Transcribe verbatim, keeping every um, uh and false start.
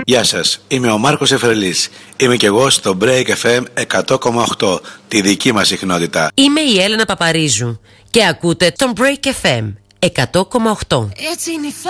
Γεια σας, είμαι ο Μάρκος Εφρελής. Είμαι και εγώ στο Break εφ εμ εκατό κόμμα οκτώ, τη δική μας συχνότητα. Είμαι η Έλενα Παπαρίζου και ακούτε τον Break εφ εμ εκατό κόμμα οκτώ. Έτσι είναι η